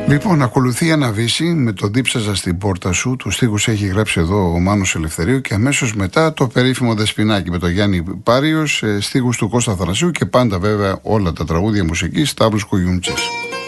Λοιπόν, ακολουθεί η Αναβίση με το δίψαζα στην πόρτα σου. Τους στίχους έχει γράψει εδώ ο Μάνος Ελευθερίου και αμέσως μετά το περίφημο Δεσποινάκι με τον Γιάννη Πάριος, στίχους του Κώστα Θανασίου και πάντα βέβαια όλα τα τραγούδια μουσικής Σταύρος Κογιούντσης.